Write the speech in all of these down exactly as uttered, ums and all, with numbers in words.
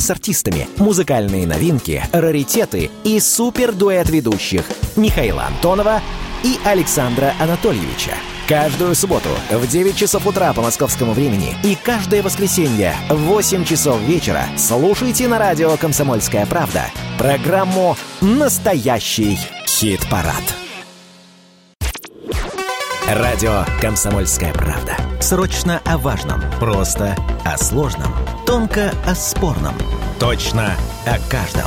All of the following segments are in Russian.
с артистами, музыкальные новинки, раритеты и супер-дуэт ведущих Михаила Антонова и Александра Анатольевича. Каждую субботу в девять часов утра по московскому времени и каждое воскресенье в восемь часов вечера слушайте на радио «Комсомольская правда» программу «Настоящий хит-парад». Радио «Комсомольская правда». Срочно о важном, просто о сложном, тонко о спорном, точно о каждом.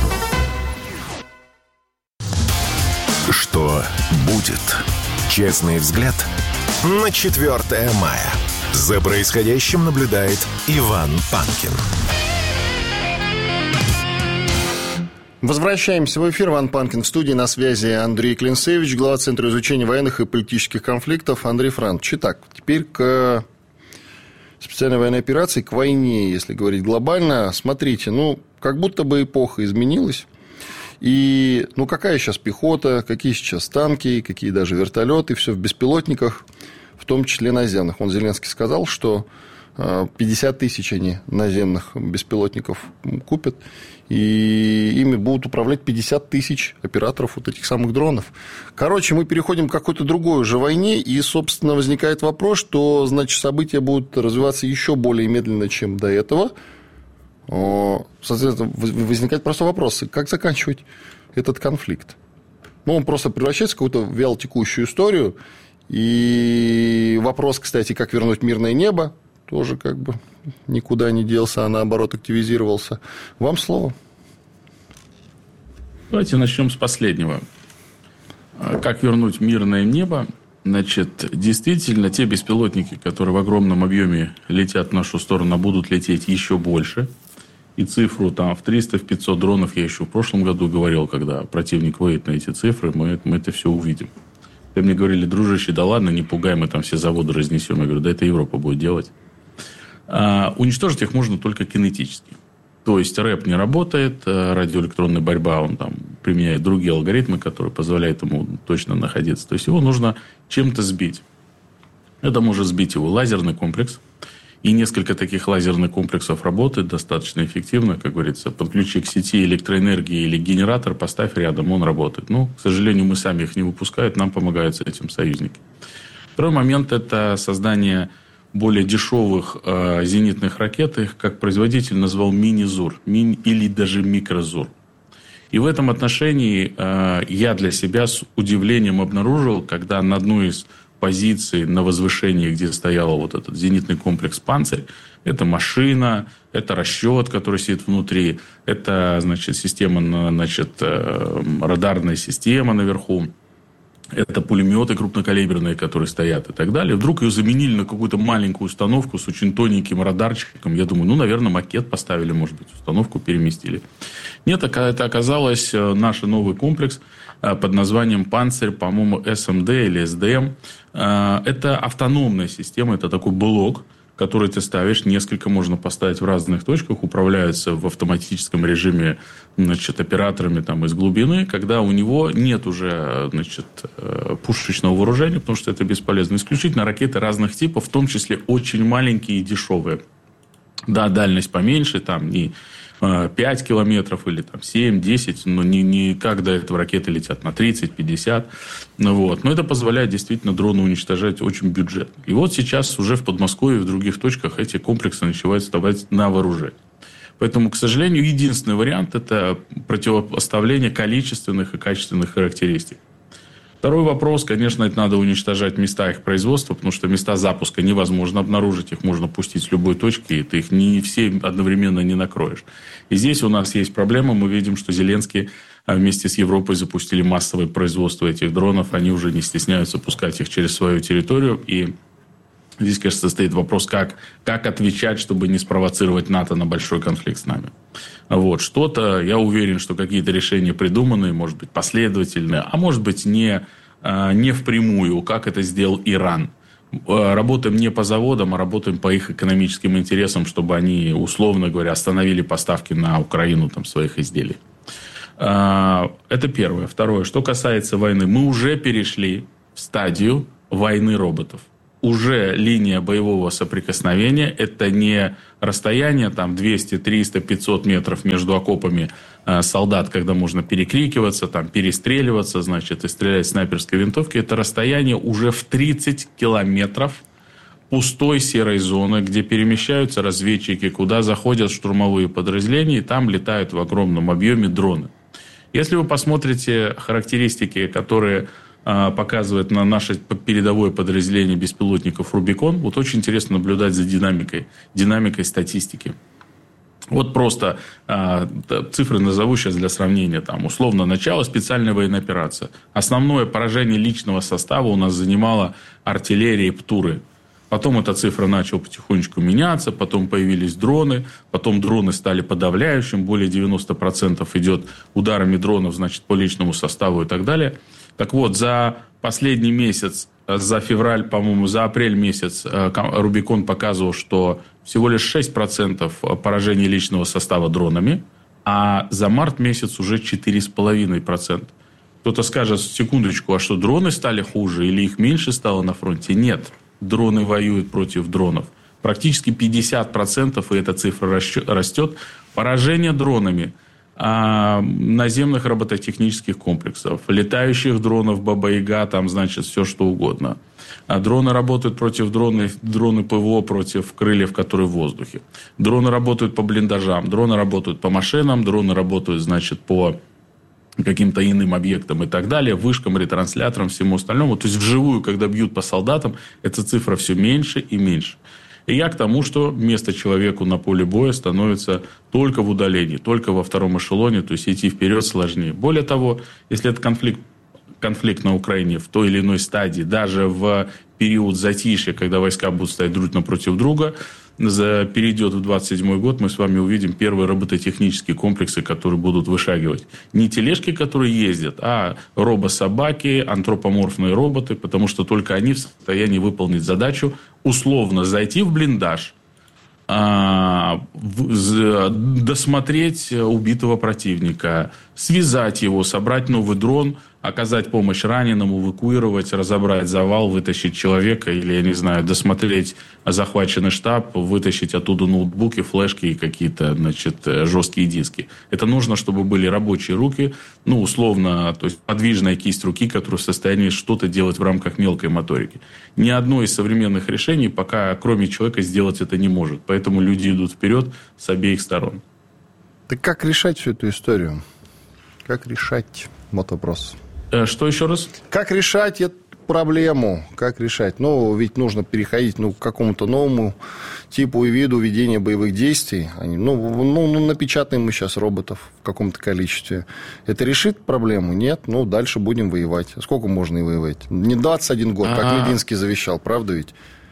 Что будет? Честный взгляд на четвёртое мая. За происходящим наблюдает Иван Панкин. Возвращаемся в эфир. Иван Панкин в студии. На связи Андрей Клинцевич, глава Центра изучения военных и политических конфликтов. Андрей Францович, итак, теперь к специальной военной операции, к войне, если говорить глобально. Смотрите, ну, как будто бы эпоха изменилась. И, ну, какая сейчас пехота, какие сейчас танки, какие даже вертолеты, все в беспилотниках, в том числе наземных. Он, Зеленский, сказал, что пятьдесят тысяч они наземных беспилотников купят, и ими будут управлять пятьдесят тысяч операторов вот этих самых дронов. Короче, мы переходим к какой-то другой уже войне, и, собственно, возникает вопрос, что, значит, события будут развиваться еще более медленно, чем до этого. Соответственно, возникает просто вопрос, как заканчивать этот конфликт. Ну, он просто превращается в какую-то вялотекущую историю, и вопрос, кстати, как вернуть мирное небо, тоже как бы никуда не делся, а наоборот активизировался. Вам слово. Давайте начнем с последнего. Как вернуть мирное небо? Значит, действительно, те беспилотники, которые в огромном объеме летят в нашу сторону, будут лететь еще больше. И цифру там в триста-пятьсот дронов я еще в прошлом году говорил, когда противник выйдет на эти цифры, мы, мы это все увидим. И мне говорили, дружище, да ладно, не пугай, мы там все заводы разнесем. Я говорю, да это Европа будет делать. А, уничтожить их можно только кинетически. То есть рэп не работает, радиоэлектронная борьба, он там применяет другие алгоритмы, которые позволяют ему точно находиться. То есть его нужно чем-то сбить. Это может сбить его лазерный комплекс. И несколько таких лазерных комплексов работает достаточно эффективно. Как говорится, подключи к сети электроэнергии или генератор, поставь рядом, он работает. Но, к сожалению, мы сами их не выпускаем, нам помогают с этим союзники. Второй момент – это создание более дешевых э, зенитных ракет. Их, как производитель, назвал мини-ЗУР мини, или даже микро-ЗУР. И в этом отношении э, я для себя с удивлением обнаружил, когда на одну из позиций на возвышении, где стоял вот этот зенитный комплекс «Панцирь», это машина, это расчет, который сидит внутри, это, значит, система, значит, э, радарная система наверху. Это пулеметы крупнокалиберные, которые стоят и так далее. Вдруг ее заменили на какую-то маленькую установку с очень тоненьким радарчиком. Я думаю, ну, наверное, макет поставили, может быть, установку переместили. Нет, это оказалось наш новый комплекс под названием «Панцирь», по-моему, эс эм ди или эс ди эм. Это автономная система, это такой блок, который ты ставишь, несколько можно поставить в разных точках, управляются в автоматическом режиме, значит, операторами там из глубины, когда у него нет уже, значит, пушечного вооружения, потому что это бесполезно. Исключительно ракеты разных типов, в том числе очень маленькие и дешевые. Да, дальность поменьше, там не пять километров или там семь-десять, но не, не как до этого ракеты летят на тридцать-пятьдесят. Вот. Но это позволяет действительно дроны уничтожать очень бюджетно. И вот сейчас уже в Подмосковье и в других точках эти комплексы начинают вставать на вооружение. Поэтому, к сожалению, единственный вариант – это противопоставление количественных и качественных характеристик. Второй вопрос, конечно, это надо уничтожать места их производства, потому что места запуска невозможно обнаружить, их можно пустить с любой точки, и ты их не все одновременно не накроешь. И здесь у нас есть проблема, мы видим, что Зеленский вместе с Европой запустили массовое производство этих дронов, они уже не стесняются пускать их через свою территорию, и здесь, конечно, стоит вопрос, как, как отвечать, чтобы не спровоцировать НАТО на большой конфликт с нами. Вот, что-то, я уверен, что какие-то решения придуманы, может быть, последовательные, а может быть, не, не впрямую, как это сделал Иран. Работаем не по заводам, а работаем по их экономическим интересам, чтобы они, условно говоря, остановили поставки на Украину там, своих изделий. Это первое. Второе, что касается войны, мы уже перешли в стадию войны роботов. уже линия боевого соприкосновения. Это не расстояние там двести, триста, пятьсот метров между окопами э, солдат, когда можно перекрикиваться, там, перестреливаться, значит, и стрелять снайперской винтовки. Это расстояние уже в тридцать километров пустой серой зоны, где перемещаются разведчики, куда заходят штурмовые подразделения, и там летают в огромном объеме дроны. Если вы посмотрите характеристики, которые э, показывают на наше передовое подразделение беспилотников «Рубикон», вот очень интересно наблюдать за динамикой, динамикой статистики. Вот просто э, цифры назову сейчас для сравнения. Там, условно, начало специальной военной операции. Основное поражение личного состава у нас занимала артиллерия и ПТУРы. Потом эта цифра начала потихонечку меняться, потом появились дроны, потом дроны стали подавляющим, более девяносто процентов идет ударами дронов, значит, по личному составу и так далее. Так вот, за последний месяц, за февраль, по-моему, за апрель месяц Рубикон показывал, что всего лишь шесть процентов поражений личного состава дронами, а за март месяц уже четыре целых пять десятых процента. Кто-то скажет, секундочку, а что, дроны стали хуже или их меньше стало на фронте? Нет. Дроны воюют против дронов. Практически пятьдесят процентов, и эта цифра растет, поражение дронами а, наземных робототехнических комплексов, летающих дронов Баба-Яга, там, значит, все что угодно. А дроны работают против дронов, дроны ПВО против крыльев, которые в воздухе. Дроны работают по блиндажам, дроны работают по машинам, дроны работают, значит, по каким-то иным объектам и так далее, вышкам, ретрансляторам, всему остальному. То есть вживую, когда бьют по солдатам, эта цифра все меньше и меньше. И я к тому, что место человеку на поле боя становится только в удалении, только во втором эшелоне, то есть идти вперед сложнее. Более того, если этот конфликт, конфликт на Украине в той или иной стадии, даже в период затишья, когда войска будут стоять друг напротив друга, перейдет в двадцать седьмой год, мы с вами увидим первые робототехнические комплексы, которые будут вышагивать. Не тележки, которые ездят, а робособаки, антропоморфные роботы, потому что только они в состоянии выполнить задачу условно зайти в блиндаж, досмотреть убитого противника, связать его, собрать новый дрон, оказать помощь раненому, эвакуировать, разобрать завал, вытащить человека или, я не знаю, досмотреть захваченный штаб, вытащить оттуда ноутбуки, флешки и какие-то, значит, жесткие диски. Это нужно, чтобы были рабочие руки, ну, условно, то есть подвижная кисть руки, которая в состоянии что-то делать в рамках мелкой моторики. Ни одно из современных решений пока, кроме человека, сделать это не может. Поэтому люди идут вперед с обеих сторон. Так как решать всю эту историю? Как решать? Вот вопрос. Что еще раз? Как решать эту проблему? Как решать? Ну, ведь нужно переходить ну, к какому-то новому типу и виду ведения боевых действий. Они, ну, ну, ну, напечатаем мы сейчас роботов в каком-то количестве. Это решит проблему? Нет. Ну, дальше будем воевать. Сколько можно и воевать? Не двадцать один год, как А-а-а. Мединский завещал, правда ведь?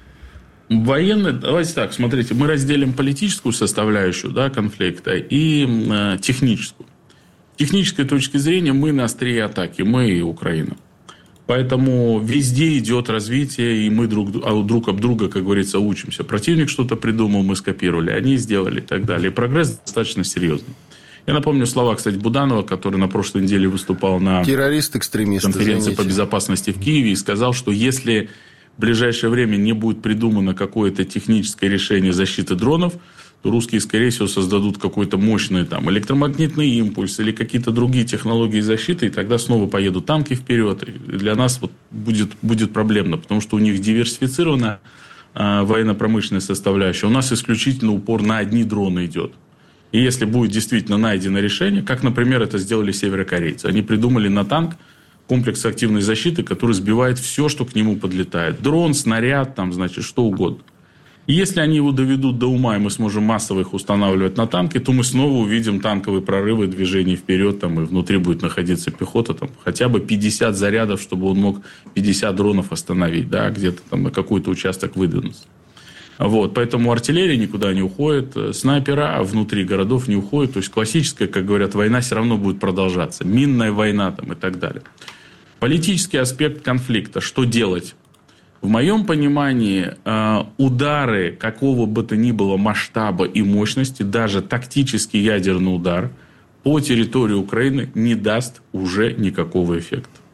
Военный, давайте так, смотрите, мы разделим политическую составляющую, да, конфликта и э, техническую. С технической точки зрения мы на острие атаки, мы и Украина. Поэтому везде идет развитие, и мы друг, друг об друга, как говорится, учимся. Противник что-то придумал, мы скопировали, они сделали и так далее. И прогресс достаточно серьезный. Я напомню слова, кстати, Буданова, который на прошлой неделе выступал на террорист-экстремист, конференции извините. по безопасности в Киеве и сказал, что если в ближайшее время не будет придумано какое-то техническое решение защиты дронов, то русские, скорее всего, создадут какой-то мощный там, электромагнитный импульс или какие-то другие технологии защиты, и тогда снова поедут танки вперед. И для нас вот будет, будет проблемно, потому что у них диверсифицирована э, военно-промышленная составляющая. У нас исключительно упор на одни дроны идет. И если будет действительно найдено решение, как, например, это сделали северокорейцы. Они придумали на танк комплекс активной защиты, который сбивает все, что к нему подлетает. Дрон, снаряд, там, значит, что угодно. И если они его доведут до ума, и мы сможем массово их устанавливать на танки, то мы снова увидим танковые прорывы, движение вперед, там, и внутри будет находиться пехота, там, хотя бы пятьдесят зарядов, чтобы он мог пятьдесят дронов остановить, да, где-то там на какой-то участок выдвинуться. Вот, поэтому артиллерия никуда не уходит, снайпера внутри городов не уходят. То есть классическая, как говорят, война все равно будет продолжаться. Минная война там, и так далее. Политический аспект конфликта. Что делать? В моем понимании, удары какого бы то ни было масштаба и мощности, даже тактический ядерный удар по территории Украины не даст уже никакого эффекта.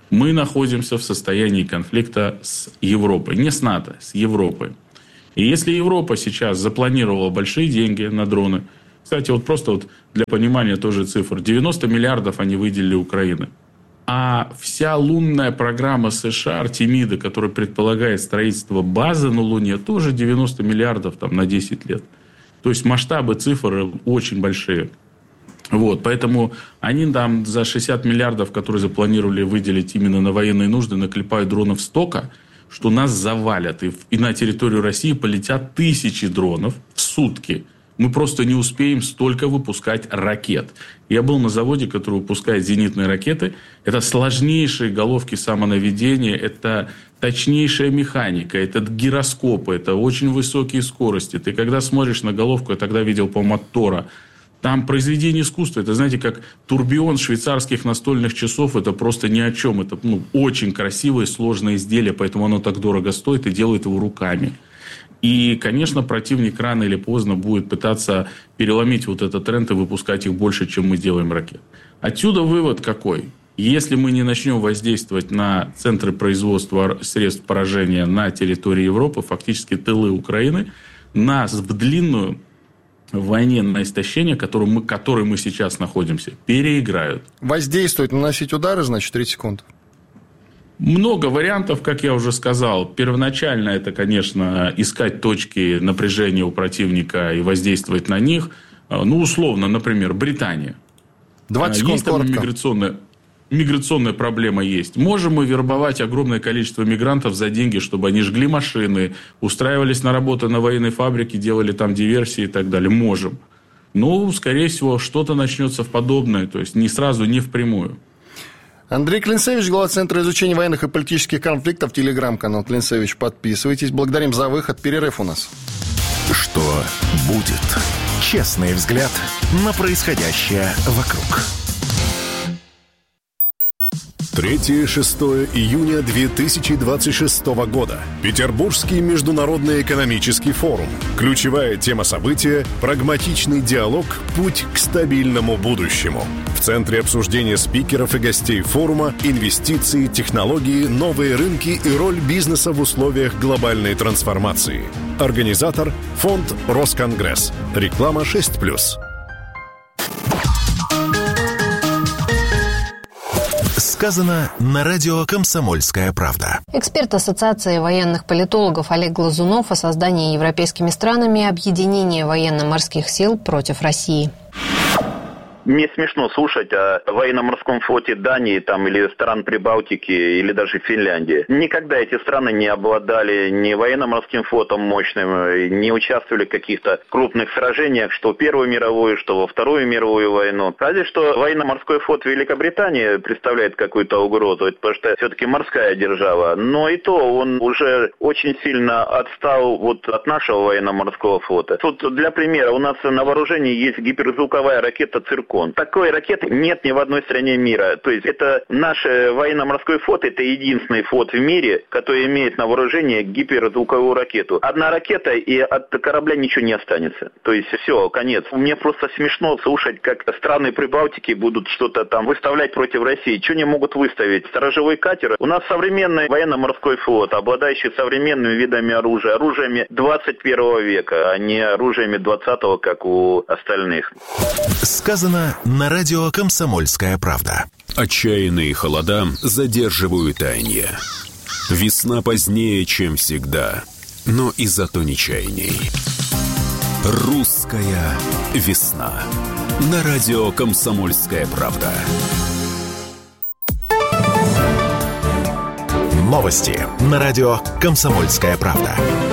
Мы находимся в состоянии конфликта с Европой. Не с НАТО, с Европой. И если Европа сейчас запланировала большие деньги на дроны, кстати, вот просто вот для понимания тоже цифр, девяносто миллиардов они выделили Украине. А вся лунная программа США, Артемида, которая предполагает строительство базы на Луне, тоже девяносто миллиардов там, на десять лет. То есть масштабы цифр очень большие. Вот, поэтому они там за шестьдесят миллиардов, которые запланировали выделить именно на военные нужды, наклепают дронов столько, что нас завалят. И, и на территорию России полетят тысячи дронов в сутки. Мы просто не успеем столько выпускать ракет. Я был на заводе, который выпускает зенитные ракеты. Это сложнейшие головки самонаведения, это точнейшая механика, это гироскопы, это очень высокие скорости. Ты когда смотришь на головку, я тогда видел, по-моему, от Тора, там произведение искусства. Это, знаете, как турбион швейцарских настольных часов. Это просто ни о чем. Это ну, очень красивое, сложное изделие, поэтому оно так дорого стоит и делает его руками. И, конечно, противник рано или поздно будет пытаться переломить вот этот тренд и выпускать их больше, чем мы делаем ракет. Отсюда вывод какой? Если мы не начнем воздействовать на центры производства средств поражения на территории Европы, фактически тылы Украины, нас в длинную в войне на истощение, в которой мы, которой мы сейчас находимся, переиграют. Воздействовать, наносить удары, значит, тридцать секунд. Много вариантов, как я уже сказал. Первоначально это, конечно, искать точки напряжения у противника и воздействовать на них. Ну, условно, например, Британия. двадцать секунд, есть там миграционная, миграционная проблема есть. Можем мы вербовать огромное количество мигрантов за деньги, чтобы они жгли машины, устраивались на работу на военной фабрике, делали там диверсии и так далее? Можем. Но, скорее всего, что-то начнется в подобное. То есть, не сразу, не впрямую. Андрей Клинцевич, глава Центра изучения военных и политических конфликтов, телеграм-канал Клинцевич. Подписывайтесь. Благодарим за выход. Перерыв у нас. Что будет? Честный взгляд на происходящее вокруг. третьего-шестого июня две тысячи двадцать шестого года. Петербургский международный экономический форум. Ключевая тема события – прагматичный диалог «Путь к стабильному будущему». В центре обсуждения спикеров и гостей форума инвестиции, технологии, новые рынки и роль бизнеса в условиях глобальной трансформации. Организатор – фонд «Росконгресс». Реклама шесть плюс. Сказано на радио «Комсомольская правда». Эксперт Ассоциации военных политологов Олег Глазунов о создании европейскими странами объединения военно-морских сил против России. Мне смешно слушать о военно-морском флоте Дании там, или стран Прибалтики, или даже Финляндии. Никогда эти страны не обладали ни военно-морским флотом мощным, не участвовали в каких-то крупных сражениях, что в Первую мировую, что во Вторую мировую войну. Разве что военно-морской флот Великобритании представляет какую-то угрозу, потому что все-таки морская держава. Но и то он уже очень сильно отстал вот от нашего военно-морского флота. Тут для примера, у нас на вооружении есть гиперзвуковая ракета «Циркон». Такой ракеты нет ни в одной стране мира. То есть это наш военно-морской флот, это единственный флот в мире, который имеет на вооружении гиперзвуковую ракету. Одна ракета, и от корабля ничего не останется. То есть все, конец. Мне просто смешно слушать, как страны Прибалтики будут что-то там выставлять против России. Что они могут выставить? Сторожевой катер. У нас современный военно-морской флот, обладающий современными видами оружия, оружиями двадцать первого века, а не оружиями двадцатого, как у остальных. Сказано на радио «Комсомольская правда». Отчаянные холода задерживают таяние. Весна позднее, чем всегда, но и зато не чайней. Русская весна. На радио «Комсомольская правда». Новости на радио «Комсомольская правда».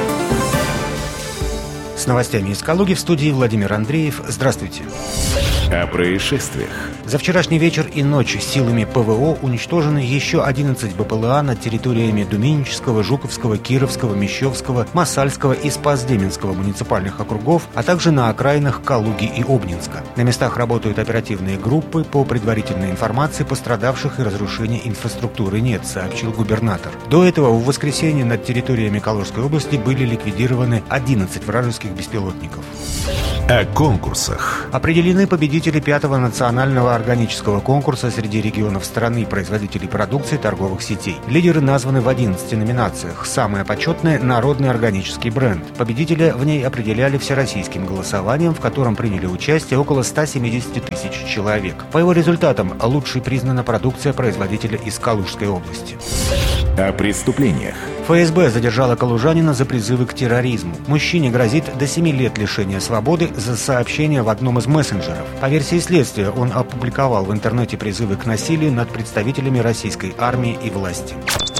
С новостями из Калуги в студии Владимир Андреев. Здравствуйте. О происшествиях. За вчерашний вечер и ночь силами ПВО уничтожены еще одиннадцать БПЛА над территориями Думенического, Жуковского, Кировского, Мещовского, Масальского и Спас-Деменского муниципальных округов, а также на окраинах Калуги и Обнинска. На местах работают оперативные группы. По предварительной информации, пострадавших и разрушения инфраструктуры нет, сообщил губернатор. До этого в воскресенье над территориями Калужской области были ликвидированы одиннадцать вражеских беспилотников. О конкурсах. Определены победители пятого национального всероссийского органического конкурса среди регионов страны и производителей продукции торговых сетей. Лидеры названы в одиннадцати номинациях. Самая почетная – народный органический бренд. Победителя в ней определяли всероссийским голосованием, в котором приняли участие около ста семидесяти тысяч человек. По его результатам лучшей признана продукция производителя из Калужской области. О преступлениях. ФСБ задержала калужанина за призывы к терроризму. Мужчине грозит до семи лет лишения свободы за сообщение в одном из мессенджеров. По версии следствия, он опубликовал в интернете призывы к насилию над представителями российской армии и власти.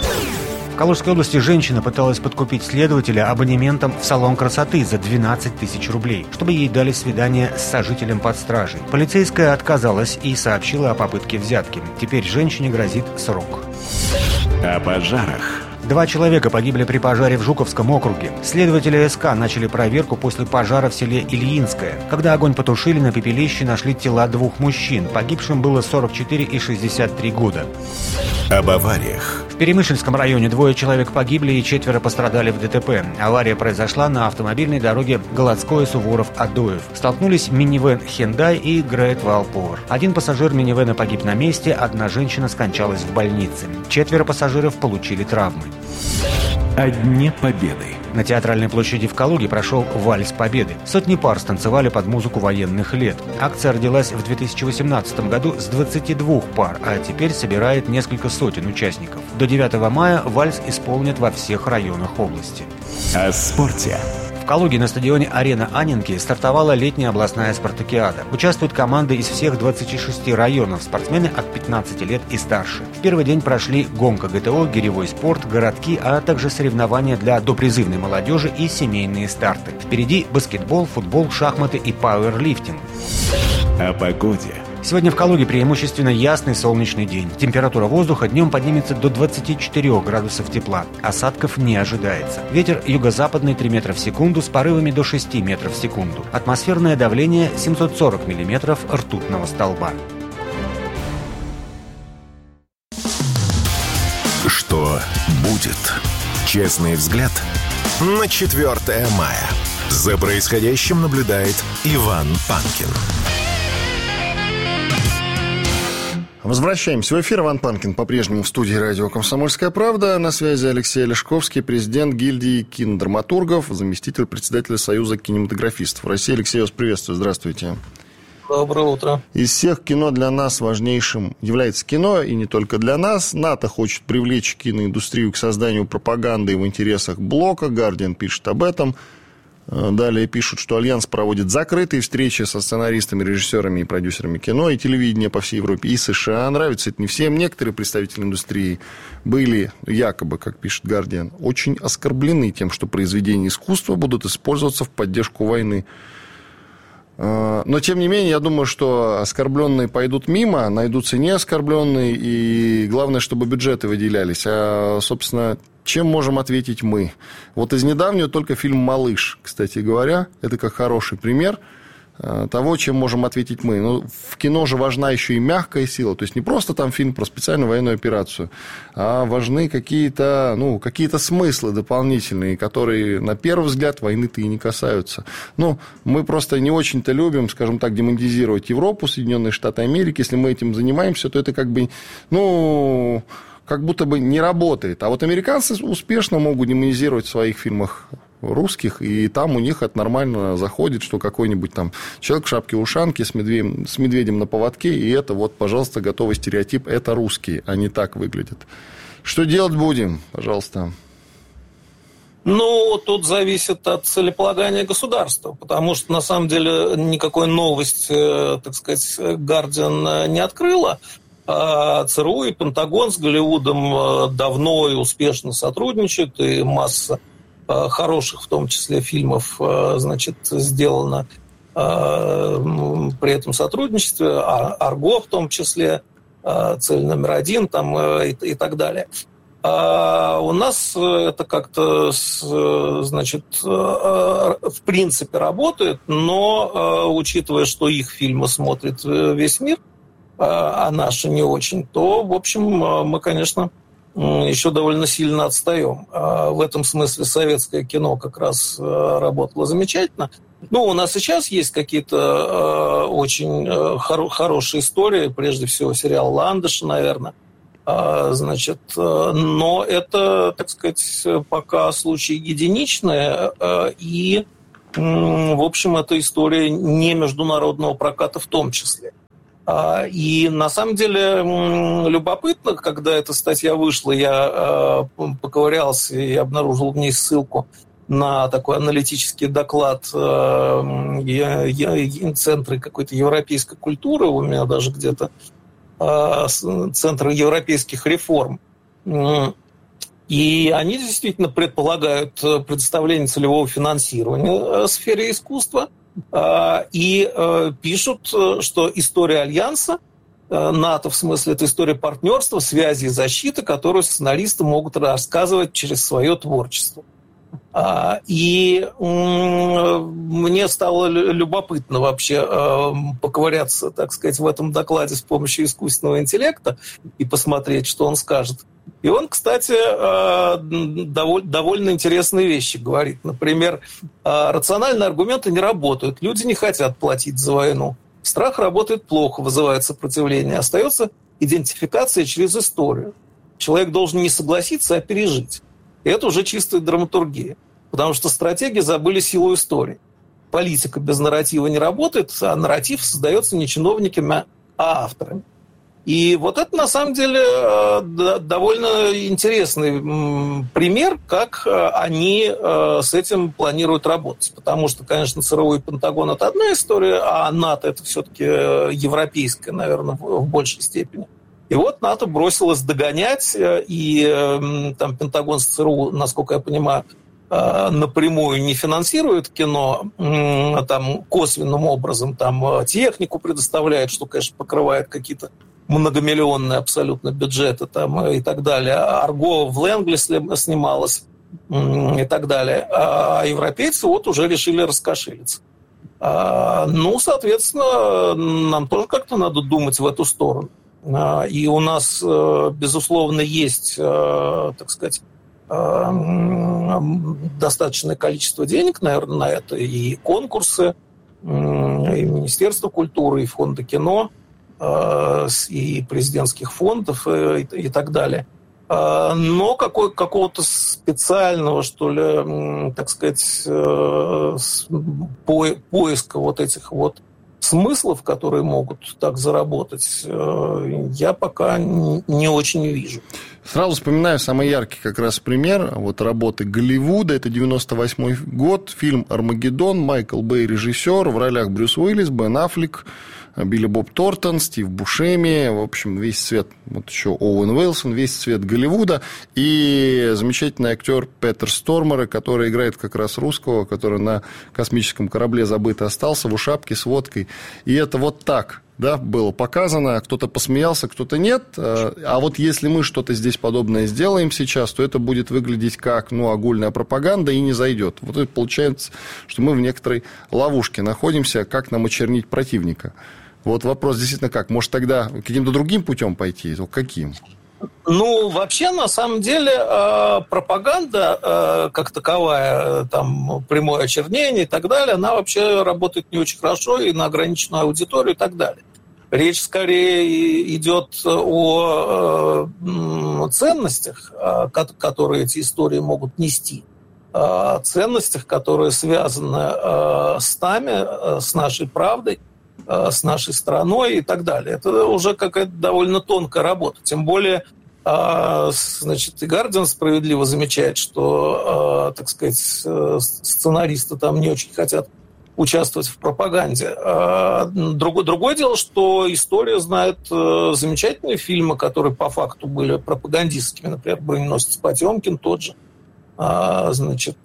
В Калужской области женщина пыталась подкупить следователя абонементом в салон красоты за двенадцать тысяч рублей, чтобы ей дали свидание с сожителем под стражей. Полицейская отказалась и сообщила о попытке взятки. Теперь женщине грозит срок. О пожарах. Два человека погибли при пожаре в Жуковском округе. Следователи СК начали проверку после пожара в селе Ильинское. Когда огонь потушили, на пепелище нашли тела двух мужчин. Погибшим было сорок четыре и шестьдесят три года. Об авариях. В Перемышльском районе двое человек погибли и четверо пострадали в ДТП. Авария произошла на автомобильной дороге Голодское-Суворов-Адоев. Столкнулись минивэн Hyundai и Great Wall Power. Один пассажир минивэна погиб на месте, одна женщина скончалась в больнице. Четверо пассажиров получили травмы. О Дне Победы. На Театральной площади в Калуге прошел «Вальс Победы». Сотни пар станцевали под музыку военных лет. Акция родилась в две тысячи восемнадцатом году с двадцати двух пар, а теперь собирает несколько сотен участников. До девятого мая вальс исполнят во всех районах области. О спорте. В Калуге на стадионе «Арена Анненки» стартовала летняя областная спартакиада. Участвуют команды из всех двадцати шести районов, спортсмены от пятнадцати лет и старше. В первый день прошли гонка ГТО, гиревой спорт, городки, а также соревнования для допризывной молодежи и семейные старты. Впереди баскетбол, футбол, шахматы и пауэрлифтинг. О погоде. Сегодня в Калуге преимущественно ясный солнечный день. Температура воздуха днем поднимется до двадцати четырёх градусов тепла. Осадков не ожидается. Ветер юго-западный три метра в секунду с порывами до шести метров в секунду. Атмосферное давление семьсот сорок миллиметров ртутного столба. Что будет? Честный взгляд на четвёртое мая. За происходящим наблюдает Иван Панкин. Возвращаемся в эфир. Иван Панкин по-прежнему в студии радио «Комсомольская правда». На связи Алексей Олешковский, президент гильдии кинодраматургов, заместитель председателя Союза кинематографистов России. Алексей, вас приветствую. Здравствуйте. Доброе утро. Из всех кино для нас важнейшим является кино, и не только для нас. НАТО хочет привлечь киноиндустрию к созданию пропаганды в интересах блока. «Гардиан» пишет об этом. Далее пишут, что Альянс проводит закрытые встречи со сценаристами, режиссерами и продюсерами кино и телевидения по всей Европе и США. Нравится это не всем. Некоторые представители индустрии были, якобы, как пишет «Гардиан», очень оскорблены тем, что произведения искусства будут использоваться в поддержку войны. Но, тем не менее, я думаю, что оскорбленные пойдут мимо, найдутся не оскорбленные, и главное, чтобы бюджеты выделялись. А, собственно, чем можем ответить мы? Вот из недавнего только фильм «Малыш», кстати говоря, это как хороший пример того, чем можем ответить мы. Но в кино же важна еще и мягкая сила. То есть не просто там фильм про специальную военную операцию, а важны какие-то, ну, какие-то смыслы дополнительные, которые на первый взгляд войны-то и не касаются. Ну, мы просто не очень-то любим, скажем так, демонизировать Европу, Соединенные Штаты Америки. Если мы этим занимаемся, то это как бы, ну, как будто бы не работает. А вот американцы успешно могут демонизировать в своих фильмах русских, и там у них это нормально заходит, что какой-нибудь там человек в шапке-ушанке с медведем, с медведем на поводке, и это вот, пожалуйста, готовый стереотип, это русские, они так выглядят. Что делать будем, пожалуйста? Ну, тут зависит от целеполагания государства, потому что, на самом деле, никакой новости, так сказать, «Гардиан» не открыла. ЦРУ и Пентагон с Голливудом давно и успешно сотрудничают, и масса хороших, в том числе, фильмов, значит, сделано при этом сотрудничестве, «Арго» в том числе, «Цель номер один» там, и, и так далее. А у нас это как-то, значит, в принципе работает, но, учитывая, что их фильмы смотрит весь мир, а наши не очень, то, в общем, мы, конечно, еще довольно сильно отстаем. В этом смысле советское кино как раз работало замечательно. Ну, у нас сейчас есть какие-то очень хоро- хорошие истории, прежде всего сериал «Ландыша», наверное. Значит, но это, так сказать, пока случаи единичные, и, в общем, это история не международного проката в том числе. И на самом деле любопытно, когда эта статья вышла, я поковырялся и обнаружил в ней ссылку на такой аналитический доклад Центра какой-то европейской культуры, у меня даже где-то Центр европейских реформ. И они действительно предполагают предоставление целевого финансирования в сфере искусства, и пишут, что история Альянса, НАТО, в смысле, это история партнерства, связи и защиты, которую сценаристы могут рассказывать через свое творчество. И мне стало любопытно вообще поковыряться, так сказать, в этом докладе с помощью искусственного интеллекта и посмотреть, что он скажет. И он, кстати, довольно интересные вещи говорит. Например, рациональные аргументы не работают, люди не хотят платить за войну. Страх работает плохо, вызывает сопротивление. Остается идентификация через историю. Человек должен не согласиться, а пережить. И это уже чистая драматургия. Потому что стратеги забыли силу истории. Политика без нарратива не работает, а нарратив создается не чиновниками, а авторами. И вот это, на самом деле, довольно интересный пример, как они с этим планируют работать. Потому что, конечно, ЦРУ и Пентагон – это одна история, а НАТО – это все-таки европейская, наверное, в большей степени. И вот НАТО бросилось догонять, и там Пентагон с ЦРУ, насколько я понимаю, напрямую не финансирует кино, там косвенным образом, там технику предоставляет, что, конечно, покрывает какие-то многомиллионные абсолютно бюджеты там, и так далее. Арго в Лэнгли снималось и так далее. А европейцы вот уже решили раскошелиться. Ну, соответственно, нам тоже как-то надо думать в эту сторону. И у нас, безусловно, есть, так сказать, достаточное количество денег, наверное, на это. И конкурсы, и Министерство культуры, и фонды кино, и президентских фондов, и, и так далее. Но какой, какого-то специального, что ли, так сказать, по, поиска вот этих вот смыслов, которые могут так заработать, я пока не очень вижу. Сразу вспоминаю самый яркий как раз пример вот работы Голливуда. Это девяносто восьмой год, фильм «Армагеддон», Майкл Бэй режиссер, в ролях Брюс Уиллис, Бен Аффлек, Билли Боб Тортон, Стив Бушеми, в общем, весь цвет, вот еще Оуэн Уилсон, весь цвет Голливуда, и замечательный актер Петер Стормер, который играет как раз русского, который на космическом корабле забыт остался, в ушапке с водкой. И это вот так, да, было показано, кто-то посмеялся, кто-то нет, а вот если мы что-то здесь подобное сделаем сейчас, то это будет выглядеть как, ну, огульная пропаганда и не зайдет. Вот это получается, что мы в некоторой ловушке находимся, как нам очернить противника. Вот вопрос действительно как? Может, тогда каким-то другим путем пойти? То каким? Ну, вообще, на самом деле, пропаганда как таковая, там, прямое очернение и так далее, она вообще работает не очень хорошо и на ограниченную аудиторию и так далее. Речь скорее идет о ценностях, которые эти истории могут нести, о ценностях, которые связаны с нами, с нашей правдой, с нашей страной и так далее. Это уже какая-то довольно тонкая работа. Тем более, значит, и Гардиан справедливо замечает, что, так сказать, сценаристы там не очень хотят участвовать в пропаганде. Другое, другое дело, что история знает замечательные фильмы, которые по факту были пропагандистскими. Например, «Броненосец Потемкин» тот же, значит,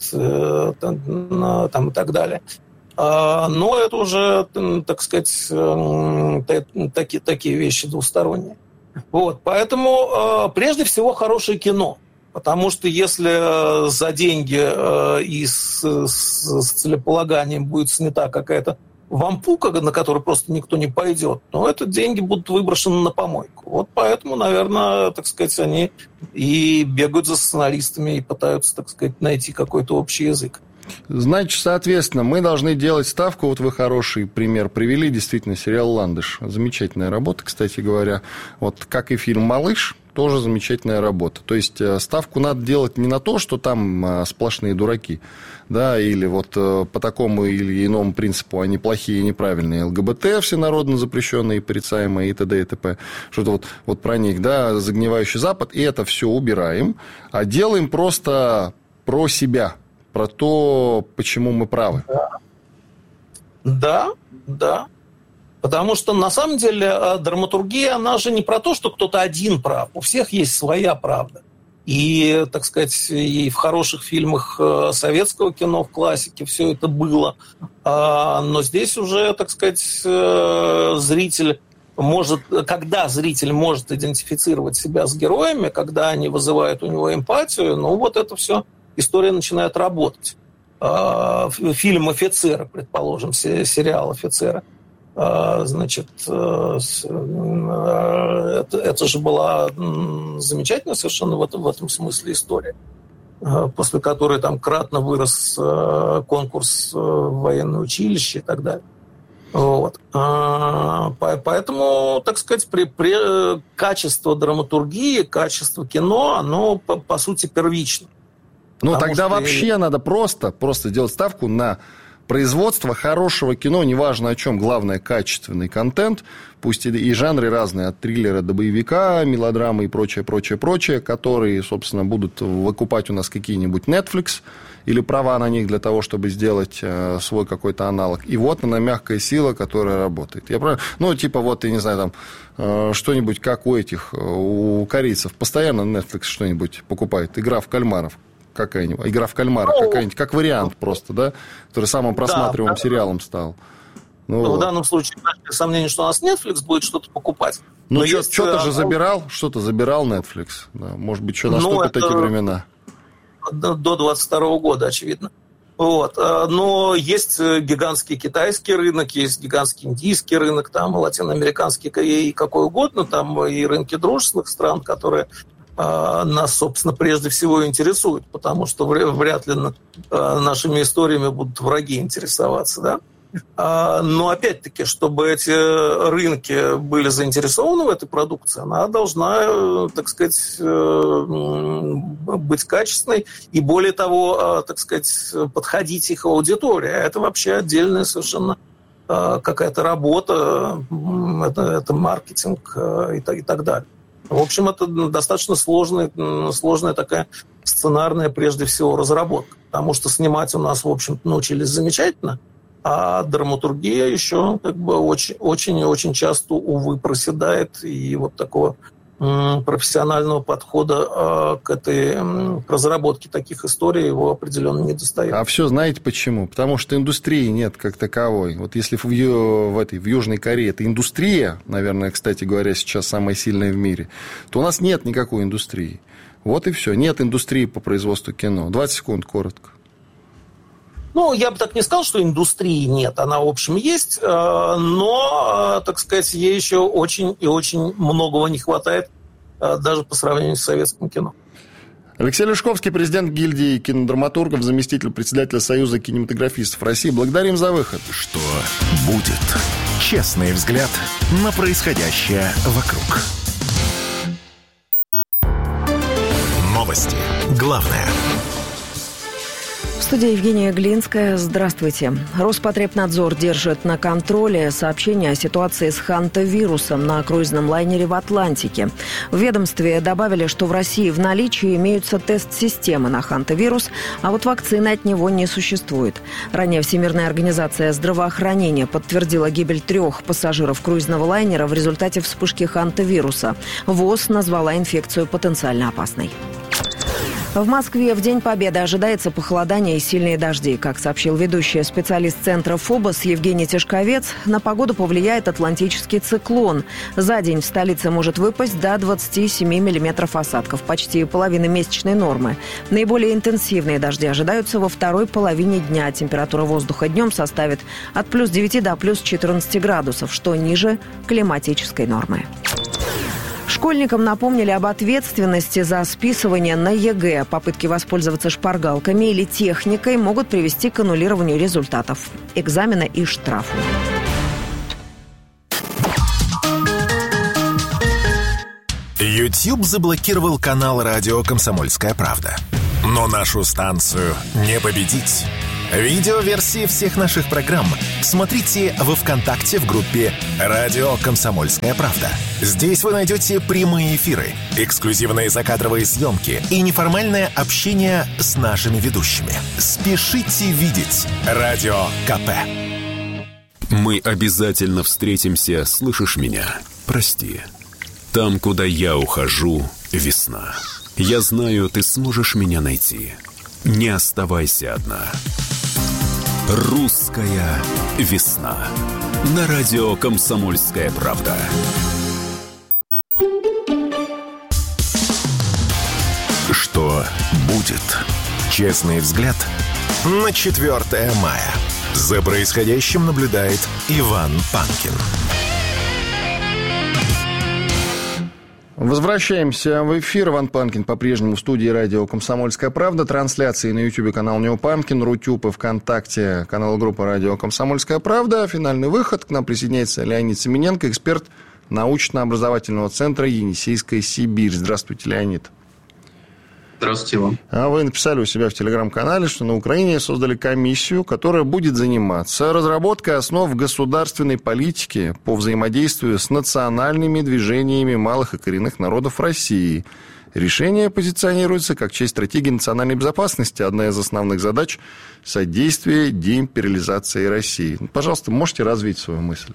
там, там и так далее. Но это уже, так сказать, такие, такие вещи двусторонние. Вот, поэтому прежде всего хорошее кино. Потому что если за деньги и с, с, с целеполаганием будет снята какая-то вампука, на который просто никто не пойдет, но это деньги будут выброшены на помойку. Вот поэтому, наверное, так сказать, они и бегают за сценаристами и пытаются, так сказать, найти какой-то общий язык. Значит, соответственно, мы должны делать ставку. Вот вы хороший пример привели. Действительно, сериал «Ландыш». Замечательная работа, кстати говоря. Вот как и фильм «Малыш», тоже замечательная работа. То есть ставку надо делать не на то, что там сплошные дураки, да, или вот по такому или иному принципу они плохие и неправильные, ЛГБТ всенародно запрещенные и порицаемые и т.д. и т.п. Что-то вот, вот про них, да, загнивающий Запад, и это все убираем, а делаем просто про себя, про то, почему мы правы. Да, да. Потому что, на самом деле, драматургия, она же не про то, что кто-то один прав. У всех есть своя правда. И, так сказать, и в хороших фильмах советского кино, в классике все это было. Но здесь уже, так сказать, зритель может... Когда зритель может идентифицировать себя с героями, когда они вызывают у него эмпатию, ну вот это все, история начинает работать. Фильм «Офицеры», предположим, сериал «Офицеры», значит, это, это же была замечательная совершенно в этом, в этом смысле история, после которой там кратно вырос конкурс в военное училище и так далее. Вот. Поэтому, так сказать, при, при, качество драматургии, качество кино, оно, по, по сути, первично. Ну, тогда что... вообще надо просто, просто делать ставку на производство хорошего кино, неважно о чем, главное, качественный контент, пусть и, и жанры разные, от триллера до боевика, мелодрамы и прочее, прочее, прочее, которые, собственно, будут выкупать у нас какие-нибудь Netflix или права на них для того, чтобы сделать э, свой какой-то аналог. И вот она, мягкая сила, которая работает. Я прав... Ну, типа, вот, я не знаю, там, э, что-нибудь, как у этих, у корейцев, постоянно Netflix что-нибудь покупает, «Игра в кальмаров». Какая-нибудь, «Игра в кальмара», ну, какая-нибудь, как вариант просто, да, который самым просматриваемым да, сериалом стал. Ну, ну, вот. В данном случае, без сомнения, что у нас Netflix будет что-то покупать. Ну, что, есть... что-то же забирал, что-то забирал Netflix. Да, может быть, еще наступят ну, эти времена. До двадцать второго года, очевидно. Вот. Но есть гигантский китайский рынок, есть гигантский индийский рынок, там латиноамериканский и какой угодно, там и рынки дружественных стран, которые... нас, собственно, прежде всего интересует, потому что вряд ли нашими историями будут враги интересоваться, да? Но, опять-таки, чтобы эти рынки были заинтересованы в этой продукции, она должна, так сказать, быть качественной и, более того, так сказать, подходить их аудитории. Это вообще отдельная совершенно какая-то работа, это, это маркетинг и так, и так далее. В общем, это достаточно сложная, сложная такая сценарная, прежде всего, разработка. Потому что снимать у нас, в общем, научились замечательно, а драматургия еще как бы очень, очень и очень часто, увы, проседает. И вот такого профессионального подхода к этой к разработке таких историй его определенно не достает. А все знаете почему? Потому что индустрии нет как таковой. Вот если в, в, этой, в Южной Корее это индустрия, наверное, кстати говоря, сейчас самая сильная в мире, то у нас нет никакой индустрии. Вот и все. Нет индустрии по производству кино. двадцать секунд, коротко. Ну, я бы так не сказал, что индустрии нет. Она, в общем, есть, но, так сказать, ей еще очень и очень многого не хватает, даже по сравнению с советским кино. Алексей Лешковский, президент гильдии кинодраматургов, заместитель председателя Союза кинематографистов России. Благодарим за выход. Что будет? Честный взгляд на происходящее вокруг. Новости. Главное. В студии Евгения Глинская. Здравствуйте. Роспотребнадзор держит на контроле сообщения о ситуации с хантавирусом на круизном лайнере в Атлантике. В ведомстве добавили, что в России в наличии имеются тест-системы на хантавирус, а вот вакцины от него не существует. Ранее Всемирная организация здравоохранения подтвердила гибель трех пассажиров круизного лайнера в результате вспышки хантавируса. ВОЗ назвала инфекцию потенциально опасной. В Москве в День Победы ожидается похолодание и сильные дожди. Как сообщил ведущий специалист центра ФОБОС Евгений Тишковец, на погоду повлияет атлантический циклон. За день в столице может выпасть до двадцати семи миллиметров осадков, почти половины месячной нормы. Наиболее интенсивные дожди ожидаются во второй половине дня. Температура воздуха днем составит от плюс девяти до плюс четырнадцати градусов, что ниже климатической нормы. Школьникам напомнили об ответственности за списывание на ЕГЭ. Попытки воспользоваться шпаргалками или техникой могут привести к аннулированию результатов экзамена и штрафу. YouTube заблокировал канал «Радио Комсомольская правда». Но нашу станцию не победить. Видеоверсии всех наших программ смотрите во ВКонтакте в группе «Радио Комсомольская правда». Здесь вы найдете прямые эфиры, эксклюзивные закадровые съемки и неформальное общение с нашими ведущими. Спешите видеть Радио КП. Мы обязательно встретимся, слышишь меня? Прости. Там, куда я ухожу, весна. Я знаю, ты сможешь меня найти. Не оставайся одна. Русская весна. На радио «Комсомольская правда». Что будет? Честный взгляд на четвёртое мая. За происходящим наблюдает Иван Панкин. Возвращаемся в эфир. Иван Панкин по-прежнему в студии радио «Комсомольская правда». Трансляции на YouTube канал Нео Панкин, Рутюб и ВКонтакте канал группы радио «Комсомольская правда». Финальный выход. К нам присоединяется Леонид Семененко, эксперт научно-образовательного центра «Енисейская Сибирь». Здравствуйте, Леонид. Здравствуйте вам. А вы написали у себя в Телеграм-канале, что на Украине создали комиссию, которая будет заниматься разработкой основ государственной политики по взаимодействию с национальными движениями малых и коренных народов России. Решение позиционируется как часть стратегии национальной безопасности, одна из основных задач – содействие деимпериализации России. Пожалуйста, можете развить свою мысль?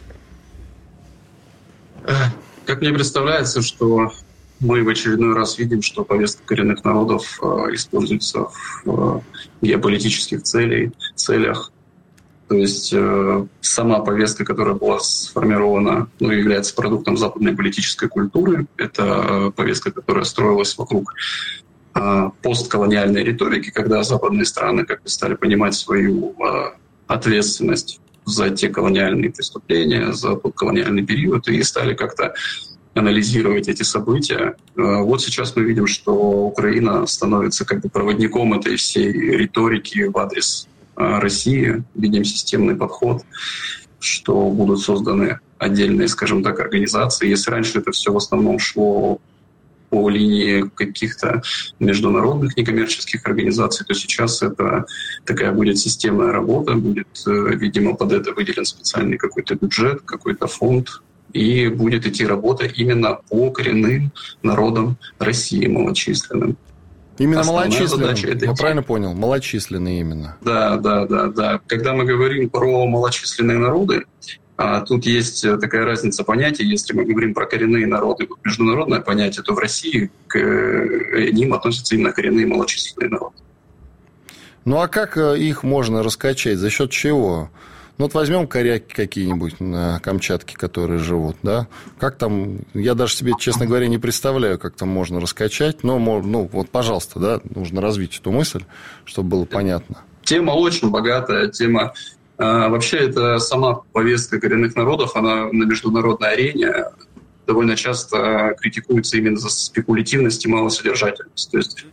Как мне представляется, что мы в очередной раз видим, что повестка коренных народов э, используется в э, геополитических целей, целях. То есть э, сама повестка, которая была сформирована, ну, является продуктом западной политической культуры. Это э, повестка, которая строилась вокруг э, постколониальной риторики, когда западные страны как бы стали понимать свою э, ответственность за те колониальные преступления, за тот колониальный период, и стали как-то анализировать эти события. Вот сейчас мы видим, что Украина становится как бы проводником этой всей риторики в адрес России. Видим системный подход, что будут созданы отдельные, скажем так, организации. Если раньше это все в основном шло по линии каких-то международных некоммерческих организаций, то сейчас это такая будет системная работа, будет, видимо, под это выделен специальный какой-то бюджет, какой-то фонд, и будет идти работа именно по коренным народам России, малочисленным. Именно Основная малочисленным, я идти... правильно понял, малочисленные именно. Да, да, да, да. Когда мы говорим про малочисленные народы, а, тут есть такая разница понятий. Если мы говорим про коренные народы, международное понятие, то в России к ним относятся именно коренные малочисленные народы. Ну а как их можно раскачать? За счет чего? Ну, вот возьмем коряки какие-нибудь на Камчатке, которые живут, да? Как там, я даже себе, честно говоря, не представляю, как там можно раскачать. Но, ну, вот, пожалуйста, да, нужно развить эту мысль, чтобы было понятно. Тема очень богатая, тема... Вообще, это сама повестка коренных народов, она на международной арене довольно часто критикуется именно за спекулятивность и малосодержательность. То есть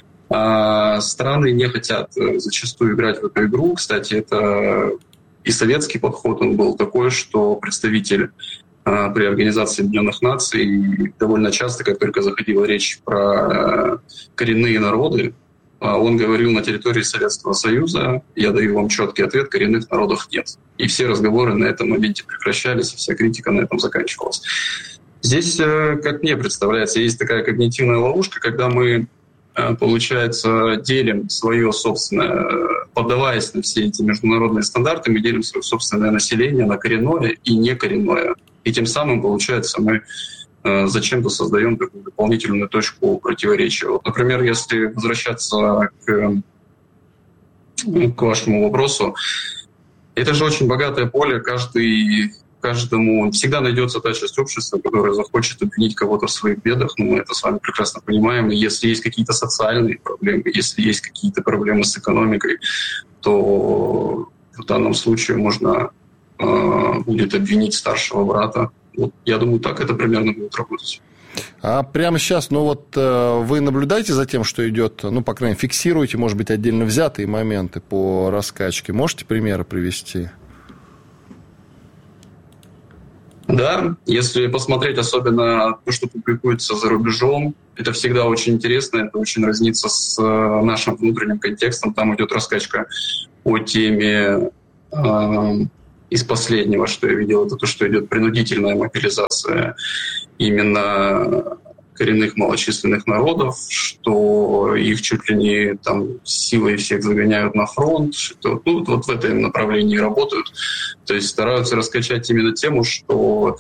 страны не хотят зачастую играть в эту игру. Кстати, это... И советский подход, он был такой, что представитель э, при Организации Объединенных Наций довольно часто, как только заходила речь про э, коренные народы, э, он говорил: на территории Советского Союза, я даю вам четкий ответ, коренных народов нет. И все разговоры на этом моменте прекращались, и вся критика на этом заканчивалась. Здесь, э, как мне представляется, есть такая когнитивная ловушка, когда мы, получается, делим свое собственное, поддаваясь на все эти международные стандарты, мы делим свое собственное население на коренное и некоренное. И тем самым, получается, мы зачем-то создаем такую дополнительную точку противоречия. Вот, например, если возвращаться к, к вашему вопросу, это же очень богатое поле, каждый... Каждому всегда найдется та часть общества, которая захочет обвинить кого-то в своих бедах, но мы это с вами прекрасно понимаем. И если есть какие-то социальные проблемы, если есть какие-то проблемы с экономикой, то в данном случае можно э, будет обвинить старшего брата. Вот, я думаю, так это примерно будет работать. А прямо сейчас, ну вот э, вы наблюдаете за тем, что идет, ну, по крайней мере, фиксируете, может быть, отдельно взятые моменты по раскачке. Можете примеры привести? Да, если посмотреть особенно то, что публикуется за рубежом, это всегда очень интересно, это очень разнится с нашим внутренним контекстом. Там идет раскачка по теме э, из последнего, что я видел, это то, что идет принудительная мобилизация именно коренных малочисленных народов, что их чуть ли не там силой всех загоняют на фронт, что ну, вот в этом направлении работают. То есть стараются раскачать именно тему, что